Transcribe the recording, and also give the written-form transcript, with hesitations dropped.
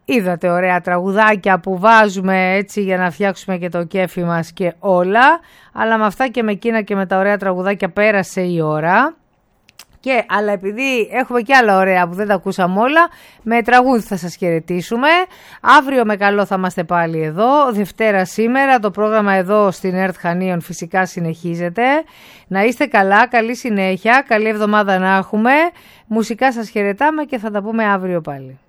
είδατε ωραία τραγουδάκια που βάζουμε έτσι για να φτιάξουμε και το κέφι μας και όλα. Αλλά με αυτά και με εκείνα και με τα ωραία τραγουδάκια πέρασε η ώρα. Αλλά επειδή έχουμε και άλλα ωραία που δεν τα ακούσαμε όλα, με τραγούδι θα σας χαιρετήσουμε. Αύριο με καλό θα είμαστε πάλι εδώ. Δευτέρα σήμερα, το πρόγραμμα εδώ στην ΕΡΤ Χανίων φυσικά συνεχίζεται. Να είστε καλά, καλή συνέχεια, καλή εβδομάδα να έχουμε. Μουσικά σας χαιρετάμε και θα τα πούμε αύριο πάλι.